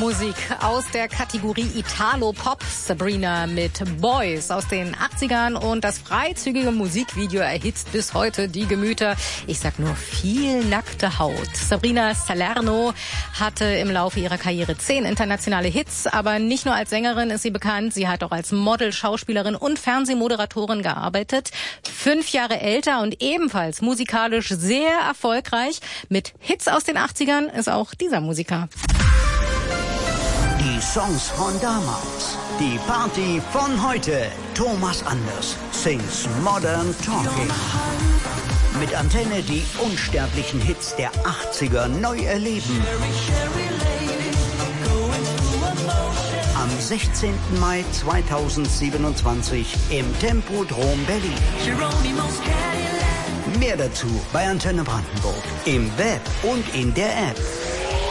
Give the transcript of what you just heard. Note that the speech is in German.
Musik aus der Kategorie Italo-Pop. Sabrina mit Boys aus den 80ern und das freizügige Musikvideo erhitzt bis heute die Gemüter. Ich sag nur viel nackte Haut. Sabrina Salerno hatte im Laufe ihrer Karriere 10 internationale Hits, aber nicht nur als Sängerin ist sie bekannt. Sie hat auch als Model, Schauspielerin und Fernsehmoderatorin gearbeitet. 5 Jahre älter und ebenfalls musikalisch sehr erfolgreich. Mit Hits aus den 80ern ist auch dieser Musiker. Die Songs von damals, die Party von heute. Thomas Anders sings Modern Talking. Mit Antenne die unsterblichen Hits der 80er neu erleben. Am 16. Mai 2027 im Tempodrom Berlin. Mehr dazu bei Antenne Brandenburg, im Web und in der App.